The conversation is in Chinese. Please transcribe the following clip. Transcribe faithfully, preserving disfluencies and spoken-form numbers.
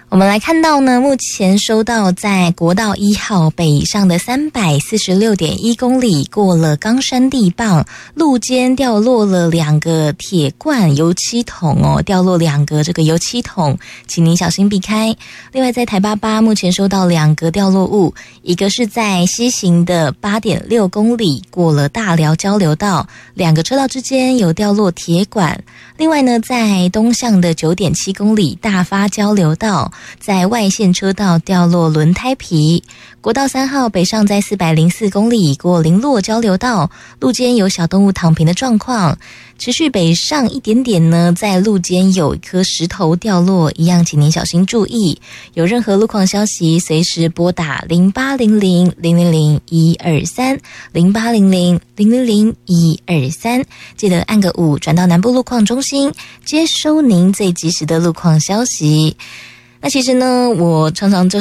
我们来看到呢，目前收到在国道一号北上的三百四十六点一公里，过了冈山地磅，路肩掉落了两个铁罐油漆桶哦，掉落两个这个油漆桶，请您小心避开。另外在台八八目前收到两个掉落物，一个是在西行的 八点六公里，过了大寮交流道，两个车道之间有掉落铁管。另外呢，在东向的 九点七公里大发交流道，在外线车道掉落轮胎皮。国道三号北上在四百零四公里，过林落交流道，路肩有小动物躺平的状况。持续北上一点点呢，在路肩有一颗石头掉落，一样请您小心注意。有任何路况消息，随时拨打零八零零零零零一二三 零八零零零零零一二三，记得按个五转到南部路况中心，接收您最及时的路况消息。那其实呢，我常常就